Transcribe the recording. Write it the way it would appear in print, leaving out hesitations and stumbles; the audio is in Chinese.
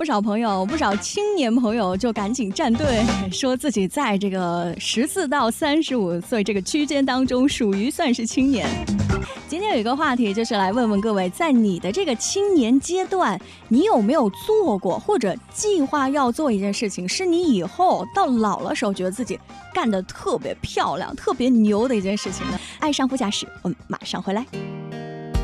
不少朋友，不少青年朋友就赶紧站队，说自己在这个14到35岁这个区间当中属于算是青年。今天有一个话题，就是来问问各位，在你的这个青年阶段，你有没有做过或者计划要做一件事情，是你以后到老了时候觉得自己干得特别漂亮、特别牛的一件事情呢？爱上副驾驶，我们马上回来。